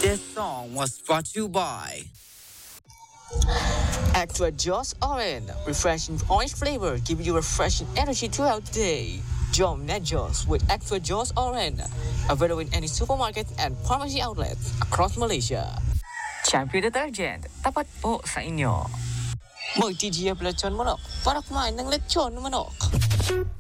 This song was brought to you by Extra Joss Orange, refreshing orange flavor, giving you refreshing energy throughout the day. Jom Najos with Extra Joss Orange, available in any supermarket and pharmacy outlets across Malaysia. Champion Detergent, tapat po sa inyo. Magtitiya pala manok para kumain ng lechon manok.